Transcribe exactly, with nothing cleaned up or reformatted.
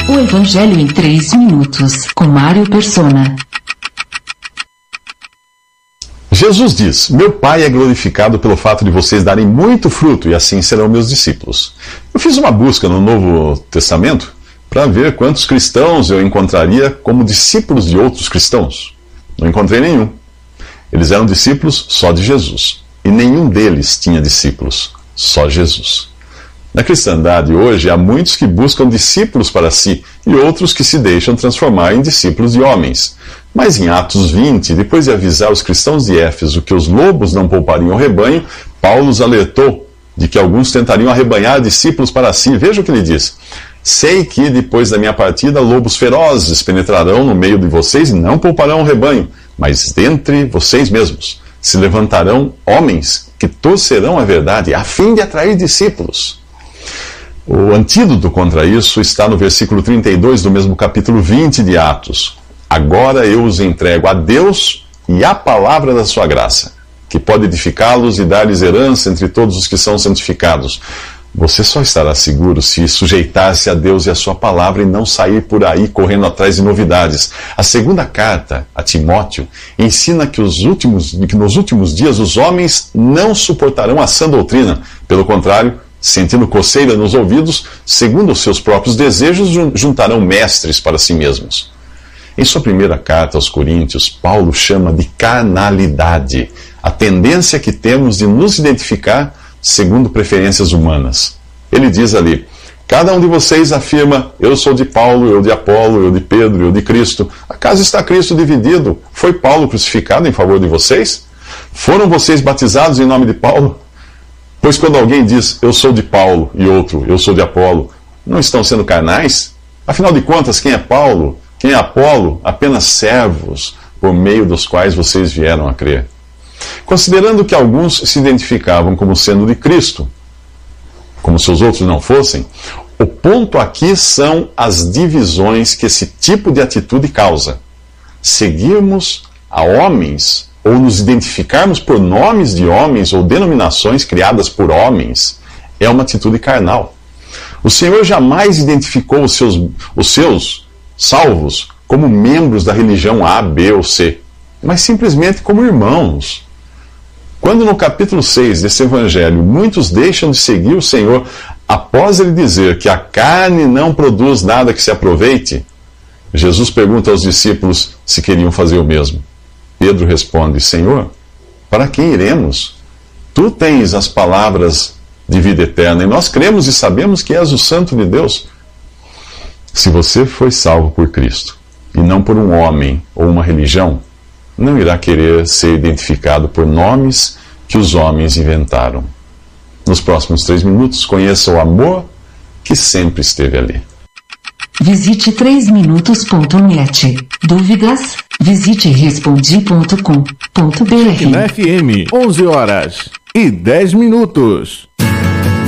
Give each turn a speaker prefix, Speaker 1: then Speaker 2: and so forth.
Speaker 1: O Evangelho em três minutos, com Mário Persona.
Speaker 2: Jesus diz: meu Pai é glorificado pelo fato de vocês darem muito fruto, e assim serão meus discípulos. Eu fiz uma busca no Novo Testamento para ver quantos cristãos eu encontraria como discípulos de outros cristãos. Não encontrei nenhum. Eles eram discípulos só de Jesus. E nenhum deles tinha discípulos, só Jesus. Na cristandade hoje, há muitos que buscam discípulos para si e outros que se deixam transformar em discípulos de homens. Mas em Atos vinte, depois de avisar os cristãos de Éfeso que os lobos não poupariam o rebanho, Paulo os alertou de que alguns tentariam arrebanhar discípulos para si. Veja o que ele diz: sei que depois da minha partida lobos ferozes penetrarão no meio de vocês e não pouparão o rebanho, mas dentre vocês mesmos se levantarão homens que torcerão a verdade a fim de atrair discípulos. O antídoto contra isso está no versículo trinta e dois do mesmo capítulo vinte de Atos. Agora eu os entrego a Deus e à palavra da sua graça, que pode edificá-los e dar-lhes herança entre todos os que são santificados. Você só estará seguro se sujeitar-se a Deus e a sua palavra e não sair por aí correndo atrás de novidades. A segunda carta a Timóteo ensina que, os últimos, que nos últimos dias os homens não suportarão a sã doutrina. Pelo contrário, sentindo coceira nos ouvidos, segundo os seus próprios desejos, juntarão mestres para si mesmos. Em sua primeira carta aos Coríntios, Paulo chama de carnalidade a tendência que temos de nos identificar segundo preferências humanas. Ele diz ali: cada um de vocês afirma, eu sou de Paulo, eu de Apolo, eu de Pedro, eu de Cristo. Acaso está Cristo dividido? Foi Paulo crucificado em favor de vocês? Foram vocês batizados em nome de Paulo? Pois quando alguém diz, eu sou de Paulo, e outro, eu sou de Apolo, não estão sendo carnais? Afinal de contas, quem é Paulo? Quem é Apolo? Apenas servos, por meio dos quais vocês vieram a crer. Considerando que alguns se identificavam como sendo de Cristo, como se os outros não fossem, o ponto aqui são as divisões que esse tipo de atitude causa. Seguirmos a homens, ou nos identificarmos por nomes de homens ou denominações criadas por homens, é uma atitude carnal. O Senhor jamais identificou os seus, os seus salvos como membros da religião A, B ou C, mas simplesmente como irmãos. Quando no capítulo seis desse evangelho muitos deixam de seguir o Senhor após ele dizer que a carne não produz nada que se aproveite, Jesus pergunta aos discípulos se queriam fazer o mesmo. Pedro responde: Senhor, para quem iremos? Tu tens as palavras de vida eterna e nós cremos e sabemos que és o Santo de Deus. Se você foi salvo por Cristo e não por um homem ou uma religião, não irá querer ser identificado por nomes que os homens inventaram. Nos próximos três minutos, conheça o amor que sempre esteve ali.
Speaker 1: Visite três minutos ponto net. Dúvidas? Visite respondi ponto com ponto br.
Speaker 3: Na F M, onze horas e dez minutos.